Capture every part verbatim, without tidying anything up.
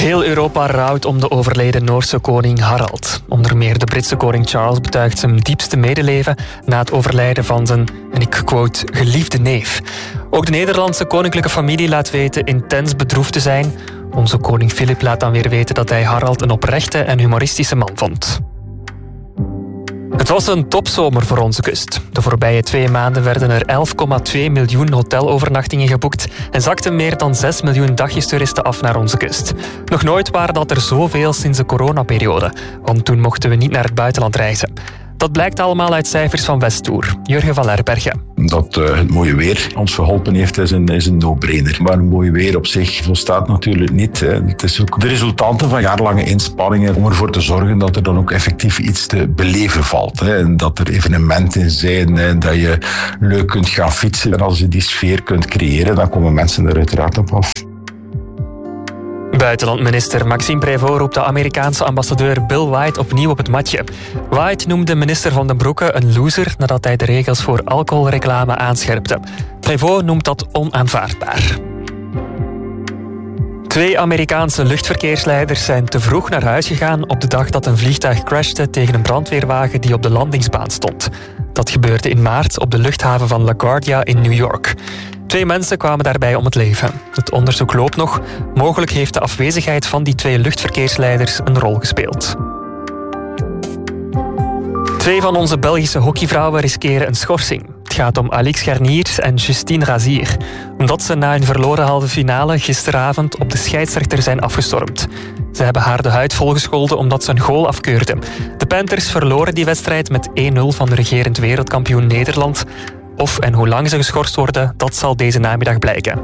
Heel Europa rouwt om de overleden Noorse koning Harald. Onder meer de Britse koning Charles betuigt zijn diepste medeleven na het overlijden van zijn, en ik quote, geliefde neef. Ook de Nederlandse koninklijke familie laat weten intens bedroefd te zijn. Onze koning Filip laat dan weer weten dat hij Harald een oprechte en humoristische man vond. Het was een topzomer voor onze kust. De voorbije twee maanden werden er elf komma twee miljoen hotelovernachtingen geboekt en zakten meer dan zes miljoen dagjestoeristen af naar onze kust. Nog nooit waren dat er zoveel sinds de coronaperiode, want toen mochten we niet naar het buitenland reizen. Dat blijkt allemaal uit cijfers van Westtour. Jurgen van Lerbergen. Dat uh, het mooie weer ons geholpen heeft, is een, is een no-brainer. Maar een mooi weer op zich volstaat natuurlijk niet. Hè. Het is ook de resultanten van jarenlange inspanningen om ervoor te zorgen dat er dan ook effectief iets te beleven valt. Hè. En dat er evenementen zijn, hè, dat je leuk kunt gaan fietsen. En als je die sfeer kunt creëren, dan komen mensen er uiteraard op af. Buitenlandminister Maxime Prévost roept de Amerikaanse ambassadeur Bill White opnieuw op het matje. White noemde minister Van den Broeke een loser nadat hij de regels voor alcoholreclame aanscherpte. Prévost noemt dat onaanvaardbaar. Twee Amerikaanse luchtverkeersleiders zijn te vroeg naar huis gegaan op de dag dat een vliegtuig crashte tegen een brandweerwagen die op de landingsbaan stond. Dat gebeurde in maart op de luchthaven van LaGuardia in New York. Twee mensen kwamen daarbij om het leven. Het onderzoek loopt nog. Mogelijk heeft de afwezigheid van die twee luchtverkeersleiders een rol gespeeld. Twee van onze Belgische hockeyvrouwen riskeren een schorsing. Het gaat om Alix Garnier en Justine Razier. Omdat ze na hun verloren halve finale gisteravond op de scheidsrechter zijn afgestormd. Ze hebben haar de huid volgescholden omdat ze een goal afkeurde. De Panthers verloren die wedstrijd met één nul van de regerend wereldkampioen Nederland. Of en hoe lang ze geschorst worden, dat zal deze namiddag blijken.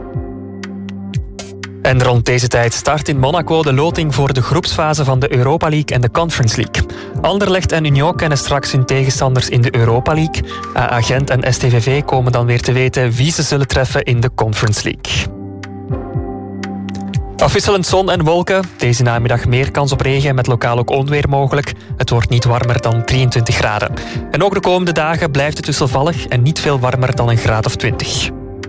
En rond deze tijd start in Monaco de loting voor de groepsfase van de Europa League en de Conference League. Anderlecht en Union kennen straks hun tegenstanders in de Europa League. A A Gent en S T V V komen dan weer te weten wie ze zullen treffen in de Conference League. Afwisselend zon en wolken. Deze namiddag meer kans op regen met lokaal ook onweer mogelijk. Het wordt niet warmer dan drieëntwintig graden. En ook de komende dagen blijft het wisselvallig en niet veel warmer dan een graad of twintig.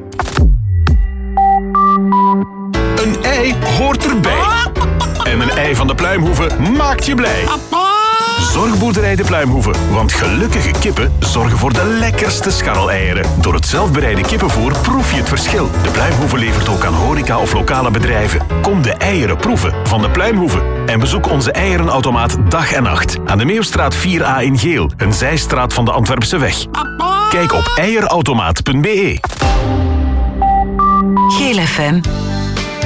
Een ei hoort erbij. En een ei van de Pluimhoeve maakt je blij. Zorgboerderij de Pluimhoeve, want gelukkige kippen zorgen voor de lekkerste scharreleieren. Door het zelfbereide kippenvoer proef je het verschil. De Pluimhoeve levert ook aan horeca of lokale bedrijven. Kom de eieren proeven van de Pluimhoeve. En bezoek onze eierenautomaat dag en nacht. Aan de Meeuwstraat vier A in Geel, een zijstraat van de Antwerpse weg. Kijk op eierautomaat punt be. Geel F M.